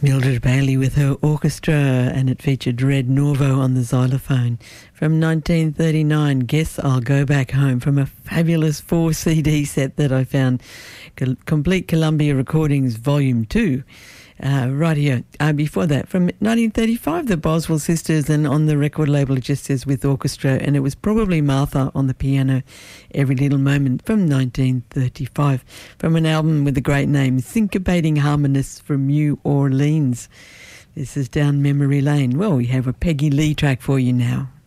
Mildred Bailey with her orchestra, and it featured Red Norvo on the xylophone. From 1939, Guess I'll Go Back Home, from a fabulous 4 CD set that I found, Complete Columbia Recordings Volume 2. Right here. Before that, from 1935, the Boswell Sisters, and on the record label it just says with orchestra, and it was probably Martha on the piano, Every Little Moment, from 1935, from an album with the great name Syncopating Harmonists from New Orleans. This is Down Memory Lane. Well, we have a Peggy Lee track for you now.